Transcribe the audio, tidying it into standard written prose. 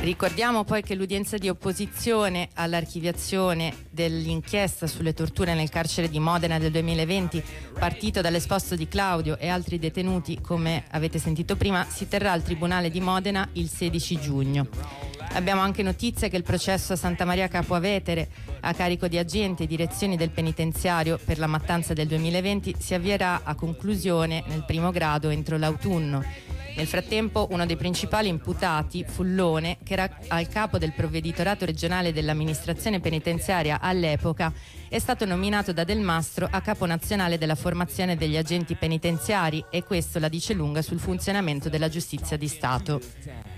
Ricordiamo poi che l'udienza di opposizione all'archiviazione dell'inchiesta sulle torture nel carcere di Modena del 2020, partito dall'esposto di Claudio e altri detenuti, come avete sentito prima, si terrà al Tribunale di Modena il 16 giugno. Abbiamo anche notizia che il processo a Santa Maria Capua Vetere a carico di agenti e direzioni del penitenziario per la mattanza del 2020 si avvierà a conclusione nel primo grado entro l'autunno. Nel frattempo uno dei principali imputati, Fullone, che era al capo del provveditorato regionale dell'amministrazione penitenziaria all'epoca, è stato nominato da Del Mastro a capo nazionale della formazione degli agenti penitenziari, e questo la dice lunga sul funzionamento della giustizia di Stato.